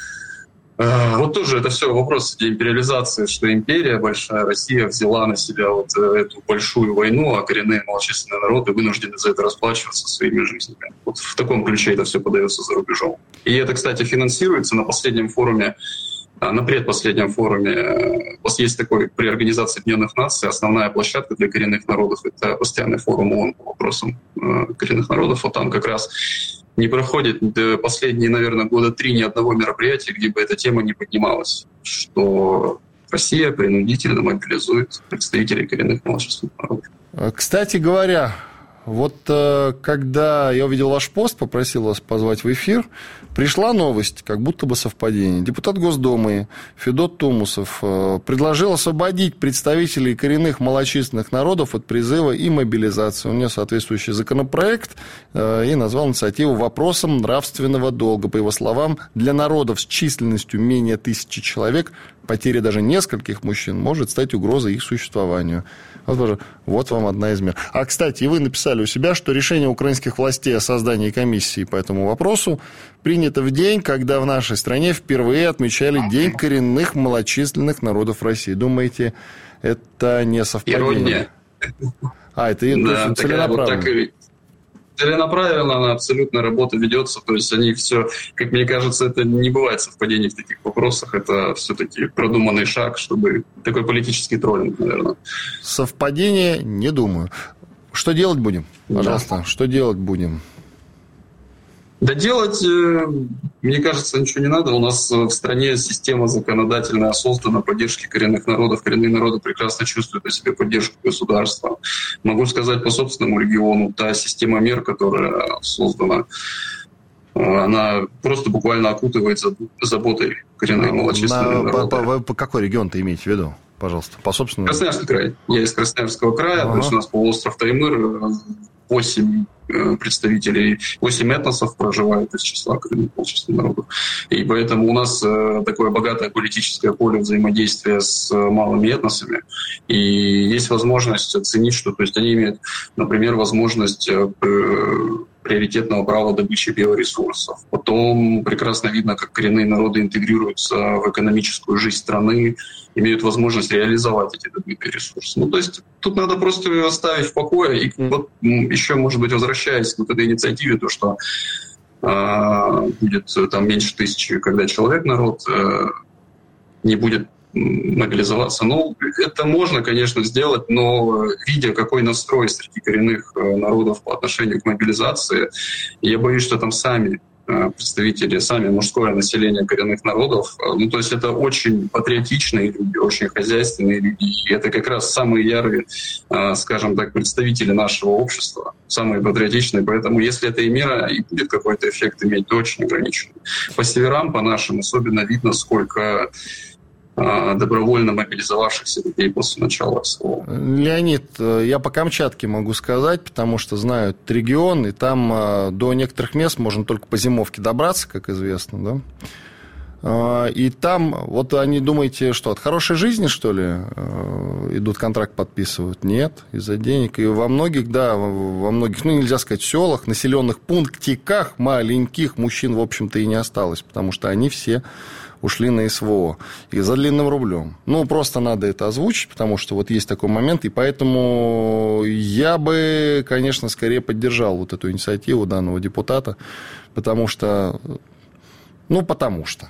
э, вот тоже это все вопрос империализации, что империя, большая Россия взяла на себя вот эту большую войну, а коренные малочисленные народы вынуждены за это расплачиваться своими жизнями. Вот в таком ключе это все подается за рубежом. И это, кстати, финансируется на последнем форуме. На предпоследнем форуме у вас есть такой при Организации Объединенных Наций основная площадка для коренных народов. Это постоянный форум ООН по вопросам коренных народов. Вот там как раз не проходит последние, наверное, года три ни одного мероприятия, где бы эта тема не поднималась, что Россия принудительно мобилизует представителей коренных малочисленных народов. Кстати говоря, вот когда я увидел ваш пост, попросил вас позвать в эфир, пришла новость, как будто бы совпадение. Депутат Госдумы Федот Тумусов предложил освободить представителей коренных малочисленных народов от призыва и мобилизации. У него соответствующий законопроект и назвал инициативу вопросом нравственного долга. По его словам, для народов с численностью менее тысячи человек потеря даже нескольких мужчин может стать угрозой их существованию. Вот, вот вам одна из мер. А, кстати, и вы написали у себя, что решение украинских властей о создании комиссии по этому вопросу принято в день, когда в нашей стране впервые отмечали День коренных малочисленных народов России. Думаете, это не совпадение? Ирония. А, это да, целенаправленно. Целенаправленно она абсолютно работа ведется, то есть они все, как мне кажется, это не бывает совпадений в таких вопросах, это все-таки продуманный шаг, чтобы такой политический троллинг, наверное. Совпадение, не думаю. Что делать будем? Пожалуйста, да. Что делать будем? Да делать, мне кажется, ничего не надо. У нас в стране система законодательная создана поддержки коренных народов. Коренные народы прекрасно чувствуют о себе поддержку государства. Могу сказать по собственному региону, та система мер, которая создана, она просто буквально окутывает заботой коренные малочисленные народы. По, по, по какой регион-то имеете в виду? Пожалуйста, по собственному. Красноярский край. Я из Красноярского края, ага. То есть у нас полуостров Таймыр, восемь представителей, восемь этносов проживают из числа коренных малочисленных народов. И поэтому у нас такое богатое политическое поле взаимодействия с малыми этносами. И есть возможность оценить, что то есть они имеют, например, возможность приоритетного права добычи биоресурсов. Потом прекрасно видно, как коренные народы интегрируются в экономическую жизнь страны, имеют возможность реализовать эти добытые ресурсы. Ну, то есть тут надо просто ее оставить в покое. И вот еще, может быть, возвращаясь к вот этой инициативе, то, что э, будет там меньше тысячи, когда человек, народ, э, не будет мобилизоваться. Ну, это можно, конечно, сделать, но видя, какой настрой среди коренных народов по отношению к мобилизации, я боюсь, что там сами представители, сами мужское население коренных народов, ну, то есть это очень патриотичные люди, очень хозяйственные люди, и это как раз самые ярые, скажем так, представители нашего общества, самые патриотичные, поэтому если эта и мера и будет какой-то эффект иметь, то очень ограниченный. По северам, по нашим, особенно видно, сколько добровольно мобилизовавшихся людей после начала СВО. Леонид, я по Камчатке могу сказать, потому что знаю этот регион, и там до некоторых мест можно только по зимовке добраться, как известно, да? И там, вот они, думаете, что, от хорошей жизни, что ли, идут контракт подписывают? Нет, из-за денег. И во многих, да, во многих, ну, нельзя сказать, селах, населенных пунктиках маленьких мужчин, в общем-то, и не осталось, потому что они все ушли на СВО. И за длинным рублем. Ну, просто надо это озвучить, потому что вот есть такой момент. И поэтому я бы, конечно, скорее поддержал вот эту инициативу данного депутата. Потому что... Ну, потому что...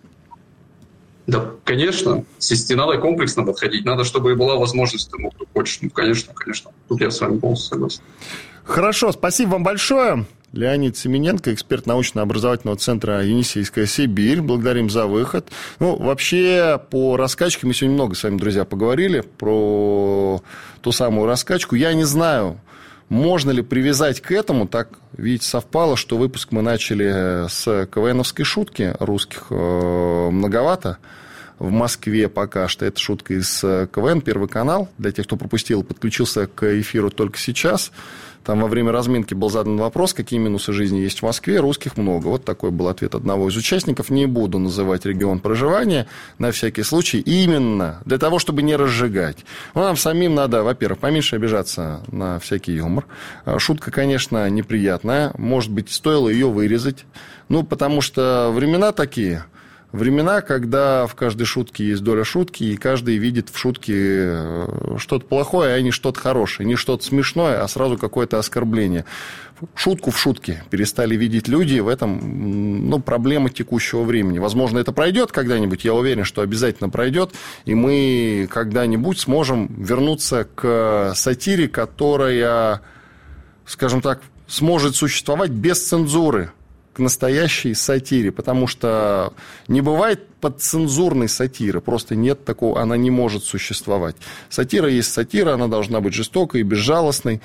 Да, конечно. Надо комплексно подходить. Надо, чтобы и была возможность тому, кто хочет. Ну, конечно, конечно. Тут я с вами полностью согласен. Хорошо, спасибо вам большое. Леонид Семененко, эксперт научно-образовательного центра «Енисейская Сибирь». Благодарим за выход. Ну, вообще, по раскачке мы сегодня много с вами, друзья, поговорили про ту самую раскачку. Я не знаю, можно ли привязать к этому, так, видите, совпало, что выпуск мы начали с КВНовской шутки русских, многовато. В Москве пока что. Это шутка из КВН, Первый канал. Для тех, кто пропустил, подключился к эфиру только сейчас. Там во время разминки был задан вопрос, какие минусы жизни есть в Москве. Русских много. Вот такой был ответ одного из участников. Не буду называть регион проживания, на всякий случай. Именно для того, чтобы не разжигать. Ну, нам самим надо, во-первых, поменьше обижаться на всякий юмор. Шутка, конечно, неприятная. Может быть, стоило ее вырезать. Ну, потому что времена такие... Времена, когда в каждой шутке есть доля шутки, и каждый видит в шутке что-то плохое, а не что-то хорошее. Не что-то смешное, а сразу какое-то оскорбление. Шутку в шутке перестали видеть люди. В этом, ну, проблема текущего времени. Возможно, это пройдет когда-нибудь. Я уверен, что обязательно пройдет. И мы когда-нибудь сможем вернуться к сатире, которая, скажем так, сможет существовать без цензуры. К настоящей сатире, потому что не бывает подцензурной сатиры, просто нет такого, она не может существовать. Сатира есть сатира, она должна быть жестокой, безжалостной,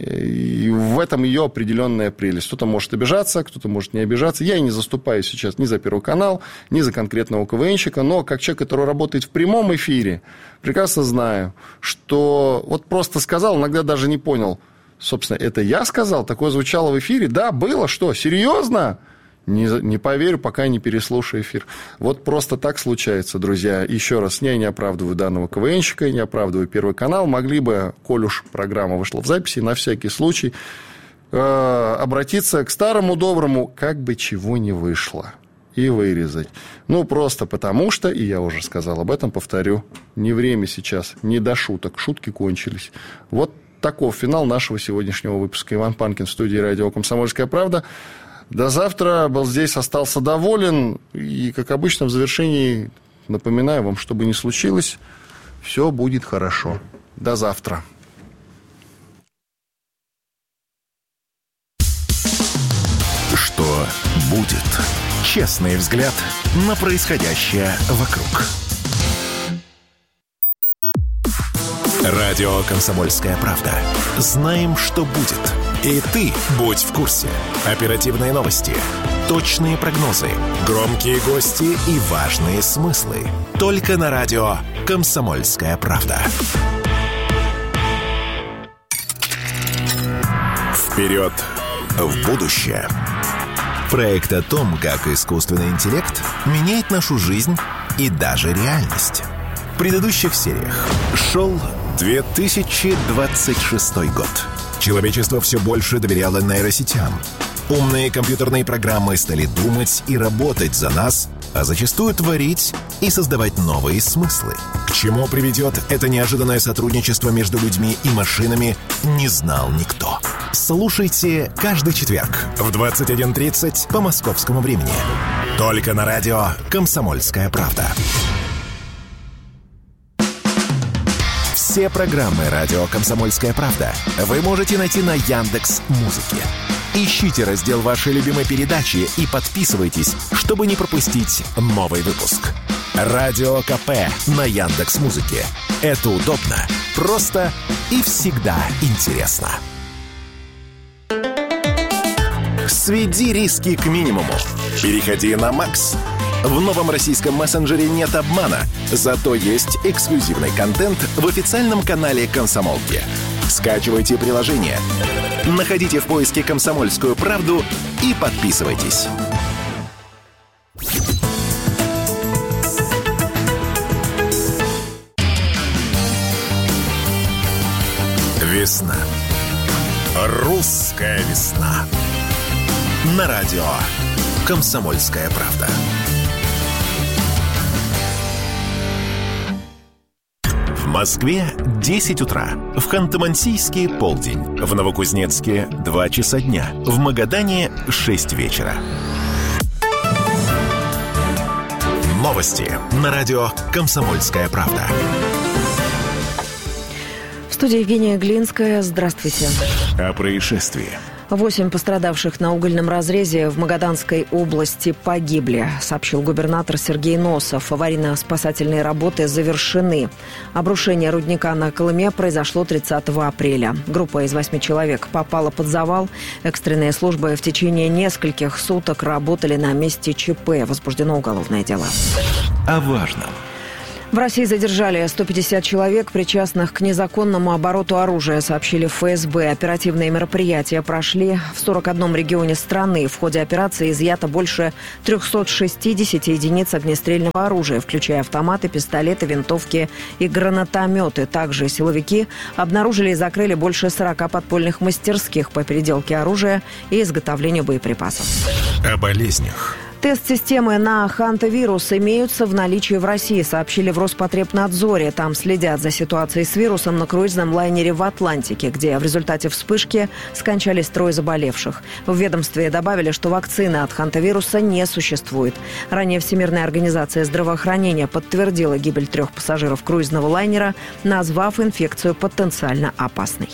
и в этом ее определенная прелесть. Кто-то может обижаться, кто-то может не обижаться. Я и не заступаюсь сейчас ни за Первый канал, ни за конкретного КВНщика, но как человек, который работает в прямом эфире, прекрасно знаю, что вот просто сказал, иногда даже не понял. Собственно, это я сказал? Такое звучало в эфире? Да, было. Что, серьезно? Не, не поверю, пока не переслушаю эфир. Вот просто так случается, друзья. Еще раз, я не оправдываю данного КВНщика, не оправдываю Первый канал. Могли бы, коль уж программа вышла в записи, на всякий случай э, обратиться к старому доброму, как бы чего не вышло, и вырезать. Ну, просто потому что, и я уже сказал об этом, повторю, не время сейчас, не до шуток, шутки кончились. Вот таков финал нашего сегодняшнего выпуска. Иван Панкин в студии радио «Комсомольская правда». До завтра. Был здесь, остался доволен. И, как обычно, в завершении напоминаю вам, что бы ни случилось, все будет хорошо. До завтра. Что будет? Честный взгляд на происходящее вокруг. Радио «Комсомольская правда». Знаем, что будет. И ты будь в курсе. Оперативные новости, точные прогнозы, громкие гости и важные смыслы. Только на радио «Комсомольская правда». Вперед в будущее. Проект о том, как искусственный интеллект меняет нашу жизнь и даже реальность. В предыдущих сериях шел две тысячи двадцать шестой год. Человечество все больше доверяло нейросетям. Умные компьютерные программы стали думать и работать за нас, а зачастую творить и создавать новые смыслы. К чему приведет это неожиданное сотрудничество между людьми и машинами, не знал никто. Слушайте каждый четверг в двадцать один тридцать по московскому времени. Только на радио «Комсомольская правда». Все программы радио «Комсомольская правда» вы можете найти на Яндекс.Музыке. Ищите раздел вашей любимой передачи и подписывайтесь, чтобы не пропустить новый выпуск. Радио КП на Яндекс.Музыке. Это удобно, просто и всегда интересно. Сведи риски к минимуму. Переходи на Макс. В новом российском мессенджере нет обмана, зато есть эксклюзивный контент в официальном канале «Комсомолки». Скачивайте приложение, находите в поиске «Комсомольскую правду» и подписывайтесь. Весна. Русская весна. На радио «Комсомольская правда». Москве десять утра, в Ханты-Мансийске полдень, в Новокузнецке два часа дня, в Магадане шесть вечера. Новости на радио «Комсомольская правда». В студии Евгения Глинская. Здравствуйте. О происшествии. Восемь пострадавших на угольном разрезе в Магаданской области погибли, сообщил губернатор Сергей Носов. Аварийно-спасательные работы завершены. Обрушение рудника на Колыме произошло тридцатого апреля. Группа из восьми человек попала под завал. Экстренные службы в течение нескольких суток работали на месте ЧП. Возбуждено уголовное дело. О важном. В России задержали сто пятьдесят человек, причастных к незаконному обороту оружия, сообщили в ФСБ. Оперативные мероприятия прошли в сорок одном регионе страны. В ходе операции изъято больше триста шестьдесят единиц огнестрельного оружия, включая автоматы, пистолеты, винтовки и гранатометы. Также силовики обнаружили и закрыли больше сорока подпольных мастерских по переделке оружия и изготовлению боеприпасов. О болезнях. Тест-системы на хантавирус имеются в наличии в России, сообщили в Роспотребнадзоре. Там следят за ситуацией с вирусом на круизном лайнере в Атлантике, где в результате вспышки скончались трое заболевших. В ведомстве добавили, что вакцины от хантавируса не существует. Ранее Всемирная организация здравоохранения подтвердила гибель трех пассажиров круизного лайнера, назвав инфекцию потенциально опасной.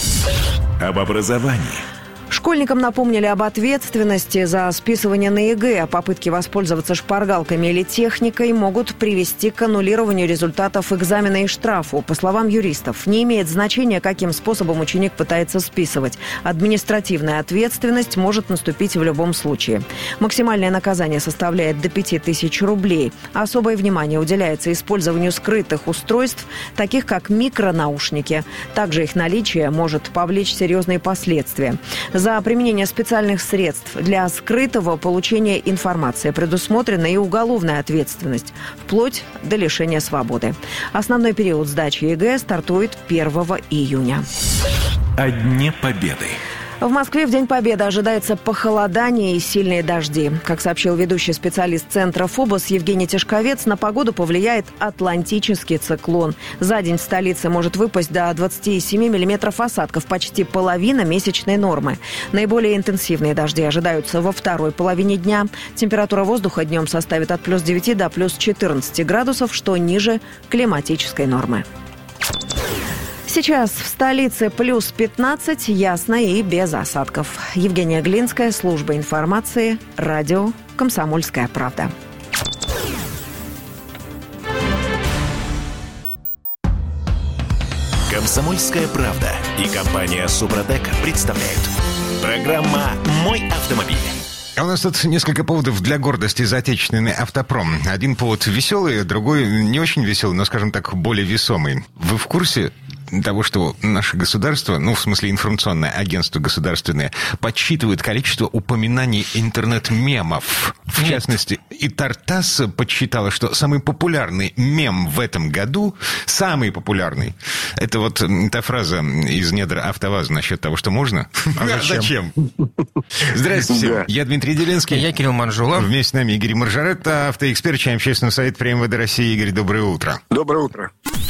Об образовании. Школьникам напомнили об ответственности за списывание на ЕГЭ. Попытки воспользоваться шпаргалками или техникой могут привести к аннулированию результатов экзамена и штрафу. По словам юристов, не имеет значения, каким способом ученик пытается списывать. Административная ответственность может наступить в любом случае. Максимальное наказание составляет до пяти тысяч рублей. Особое внимание уделяется использованию скрытых устройств, таких как микронаушники. Также их наличие может повлечь серьезные последствия. За применение специальных средств для скрытого получения информации предусмотрена и уголовная ответственность, вплоть до лишения свободы. Основной период сдачи ЕГЭ стартует первого июня. О Дне Победы. В Москве в День Победы ожидается похолодание и сильные дожди. Как сообщил ведущий специалист Центра ФОБОС Евгений Тишковец, на погоду повлияет атлантический циклон. За день в столице может выпасть до двадцати семи миллиметров осадков, почти половина месячной нормы. Наиболее интенсивные дожди ожидаются во второй половине дня. Температура воздуха днем составит от плюс девяти до плюс четырнадцати градусов, что ниже климатической нормы. Сейчас в столице плюс пятнадцать, ясно и без осадков. Евгения Глинская, служба информации, радио «Комсомольская правда». «Комсомольская правда» и компания «Супротек» представляют. Программа «Мой автомобиль». А у нас тут несколько поводов для гордости за отечественный автопром. Один повод веселый, другой не очень веселый, но, скажем так, более весомый. Вы в курсе того, что наше государство, ну, в смысле информационное агентство государственное, подсчитывает количество упоминаний интернет-мемов? В Нет. частности, и Тартас подсчитала, что самый популярный мем в этом году, самый популярный, это вот та фраза из недр АвтоВАЗа насчет того, что можно. А зачем? Здравствуйте, да. Я Дмитрий Делинский. Я Кирилл Манжулов. Вместе с нами Игорь Маржаретта, автоэксперт, член общественного совета при МВД России. Игорь, доброе утро. Доброе утро.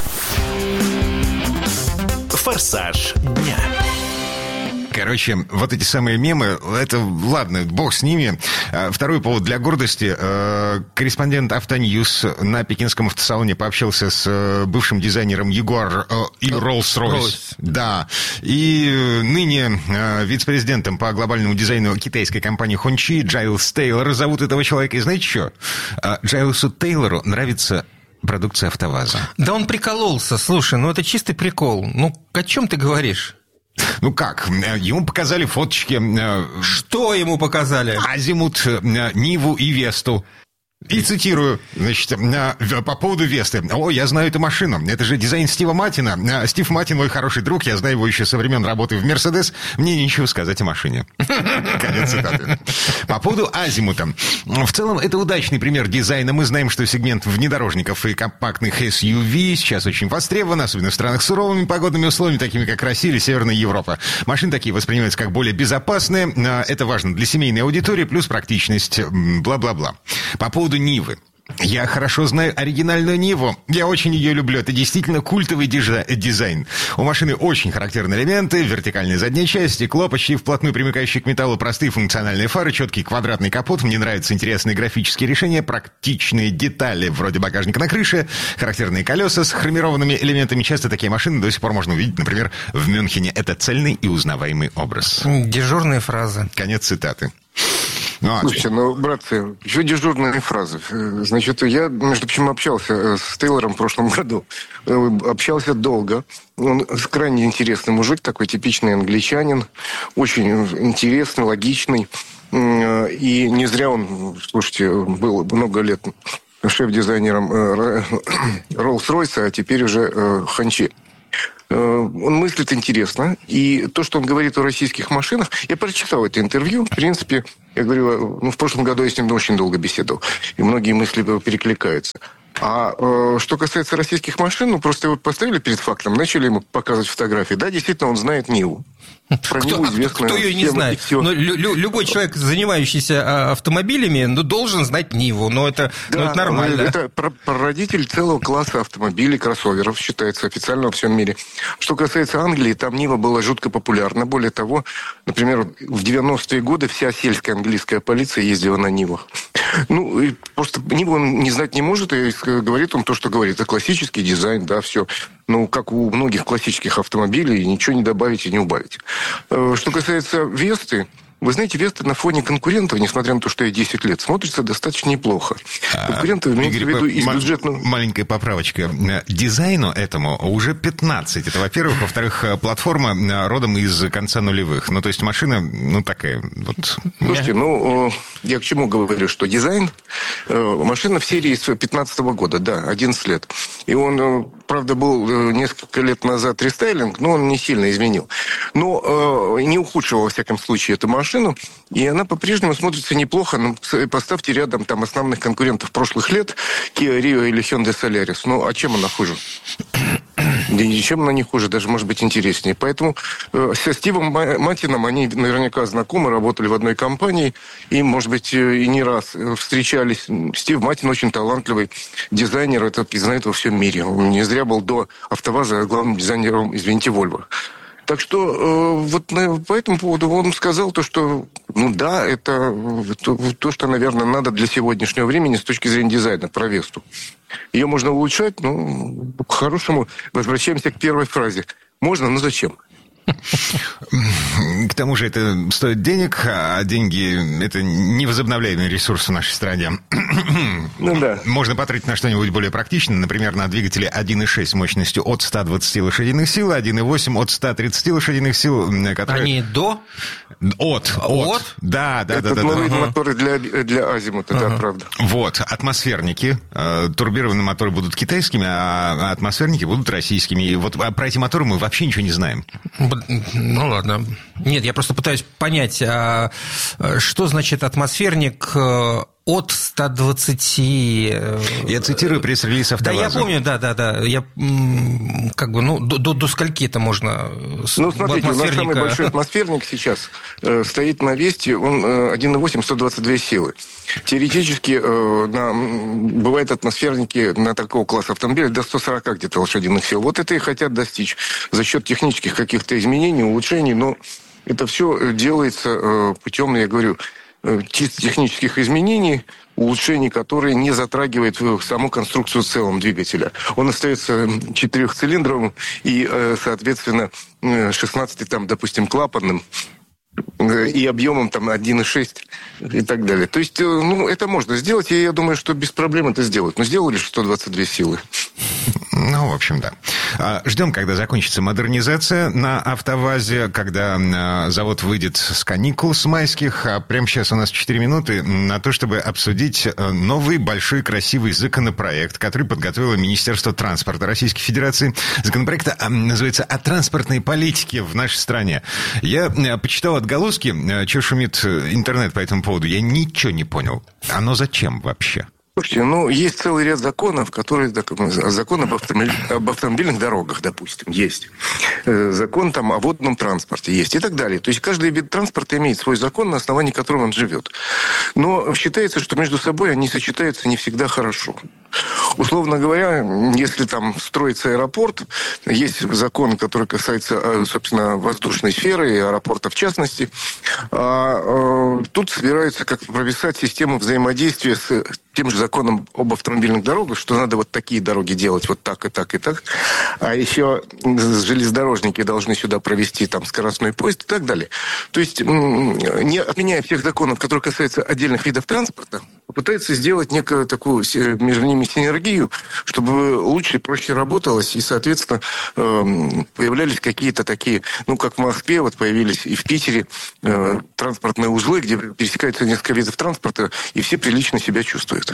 Форсаж дня. Короче, вот эти самые мемы, это, ладно, бог с ними. Второй повод для гордости. Корреспондент Автоньюз на пекинском автосалоне пообщался с бывшим дизайнером Jaguar и Rolls-Royce. Да. И ныне вице-президентом по глобальному дизайну китайской компании Хончи Джайлс Тейлор. Зовут этого человека. И знаете что? Джайлсу Тейлору нравится продукция АвтоВАЗа. Да он прикололся. Слушай, ну это чистый прикол. Ну, о чем ты говоришь? Ну как? Ему показали фоточки. Что ему показали? Азимут, Ниву и Весту. И цитирую, значит, по поводу Весты. О, я знаю эту машину. Это же дизайн Стива Маттина. Стив Маттин мой хороший друг. Я знаю его еще со времен работы в Мерседес. Мне нечего сказать о машине. Конец цитаты. По поводу Азимута. В целом, это удачный пример дизайна. Мы знаем, что сегмент внедорожников и компактных эс ю ви сейчас очень востребован, особенно в странах с суровыми погодными условиями, такими как Россия или Северная Европа. Машины такие воспринимаются как более безопасные. Это важно для семейной аудитории, плюс практичность, бла-бла-бла. По поводу Нивы. Я хорошо знаю оригинальную Ниву. Я очень ее люблю. Это действительно культовый дизайн. У машины очень характерные элементы. Вертикальная задняя часть, стекло, почти вплотную примыкающие к металлу, простые функциональные фары, четкий квадратный капот. Мне нравятся интересные графические решения, практичные детали, вроде багажника на крыше, характерные колеса с хромированными элементами. Часто такие машины до сих пор можно увидеть, например, в Мюнхене. Это цельный и узнаваемый образ. Дежурные фразы. Конец цитаты. Ну, слушайте, ну, братцы, еще дежурные фразы. Значит, я, между прочим, общался с Тейлором в прошлом году. Общался долго. Он крайне интересный мужик, такой типичный англичанин. Очень интересный, логичный. И не зря он, слушайте, был много лет шеф-дизайнером Роллс-Ройса, а теперь уже Ханчи. Он мыслит интересно, и то, что он говорит о российских машинах, я прочитал это интервью, в принципе, я говорю, ну, в прошлом году я с ним очень долго беседовал, и многие мысли перекликаются. А э, что касается российских машин, ну, просто его поставили перед фактом, начали ему показывать фотографии. Да, действительно, он знает Ниву. Про кто, Ниву известно. Кто ее не знает? Но лю- лю- любой человек, занимающийся автомобилями, ну, должен знать Ниву. Но это, да, ну, это нормально. Это прародитель целого класса автомобилей, кроссоверов, считается официально во всем мире. Что касается Англии, там Нива была жутко популярна. Более того, например, в девяностые годы вся сельская английская полиция ездила на Нивах. Ну, и просто Ниву он не знать не может, и говорит он то, что говорит. Это классический дизайн, да, все. Ну, как у многих классических автомобилей, ничего не добавить и не убавить. Что касается Весты, вы знаете, Веста на фоне конкурентов, несмотря на то, что ей десять лет, смотрится достаточно неплохо. Конкуренты, имеется в виду, из бюджетного... Маленькая поправочка. Дизайну этому уже пятнадцать. Это, во-первых. Во-вторых, платформа родом из конца нулевых. Ну, то есть машина, ну, такая вот... Слушайте, ну, я к чему говорю, что дизайн... Машина в серии с пятнадцатого года, да, одиннадцать лет. И он, правда, был несколько лет назад рестайлинг, но он не сильно изменил. Но не ухудшил, во всяком случае, эту машину. И она по-прежнему смотрится неплохо. Ну, поставьте рядом там основных конкурентов прошлых лет, Kia Rio или Hyundai Solaris. Ну, а чем она хуже? Да ничем она не хуже, даже, может быть, интереснее. Поэтому э, со Стивом Матином они наверняка знакомы, работали в одной компании, и, может быть, и не раз встречались. Стив Матин очень талантливый дизайнер, это признают во всем мире. Он не зря был до АвтоВАЗа главным дизайнером, извините, Volvo. Так что э, вот на, по этому поводу он сказал то, что, ну да, это то, то, что, наверное, надо для сегодняшнего времени с точки зрения дизайна, про Весту. Ее можно улучшать, но по-хорошему возвращаемся к первой фразе. Можно, но зачем? К тому же это стоит денег, а деньги – это невозобновляемый ресурс в нашей стране. Ну да. Можно потратить на что-нибудь более практичное, например, на двигатели один и шесть мощностью от ста двадцати лошадиных сил, один и восемь от ста тридцати лошадиных сил, которые... Они до? От, от. От? Да, да, это да. Это новые да. моторы для, для Азимута, ага. Да, правда. Вот, атмосферники. Турбированные моторы будут китайскими, а атмосферники будут российскими. И вот про эти моторы мы вообще ничего не знаем. Ну, ладно. Нет, я просто пытаюсь понять, а что значит атмосферник от ста двадцати... Я цитирую пресс-релиз АвтоВАЗа. Да, я помню, да-да-да. Я как бы, ну, до, до скольки это можно... Ну, смотрите, у нас самый большой атмосферник сейчас э, стоит на Весте, он э, один и восемь, сто двадцать две силы. Теоретически э, на, бывают атмосферники на такого класса автомобиля до ста сорока где-то лошадиных сил. Вот это и хотят достичь за счет технических каких-то изменений, улучшений, но это все делается э, путем, я говорю, чисто технических изменений, улучшений, которые не затрагивают саму конструкцию в целом двигателя. Он остается четырехцилиндровым и, соответственно, шестнадцати, там, допустим, клапанным и объемом там один и шесть и так далее. То есть, ну, это можно сделать, и я думаю, что без проблем это сделать. Но сделали сто двадцать две силы. Ну, в общем, да. Ждем, когда закончится модернизация на АвтоВАЗе, когда завод выйдет с каникул с майских. А прямо сейчас у нас четыре минуты на то, чтобы обсудить новый большой красивый законопроект, который подготовило Министерство транспорта Российской Федерации. Законопроект называется «О транспортной политике в нашей стране». Я почитал отголоски, что шумит интернет по этому поводу. Я ничего не понял. Оно зачем вообще? Слушайте, ну, есть целый ряд законов, которые... Закон об, автомобиль, об автомобильных дорогах, допустим, есть. Закон там о водном транспорте есть и так далее. То есть каждый вид транспорта имеет свой закон, на основании которого он живет. Но считается, что между собой они сочетаются не всегда хорошо. Условно говоря, если там строится аэропорт, есть закон, который касается, собственно, воздушной сферы и аэропорта в частности. А, а, тут собираются как прописать систему взаимодействия с тем же законом об автомобильных дорогах, что надо вот такие дороги делать вот так и так и так. А еще железнодорожники должны сюда провести там скоростной поезд и так далее. То есть, не отменяя всех законов, которые касаются отдельных видов транспорта, попытается сделать некую такую между ними синергию, чтобы лучше и проще работалось, и, соответственно, появлялись какие-то такие, ну, как в Москве, вот появились и в Питере транспортные узлы, где пересекаются несколько видов транспорта, и все прилично себя чувствуют.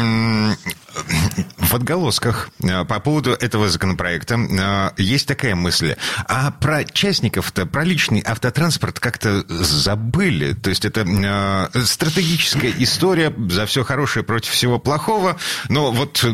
В отголосках по поводу этого законопроекта есть такая мысль. А про частников-то, про личный автотранспорт как-то забыли. То есть это стратегическая история за все хорошее против всего плохого. Но вот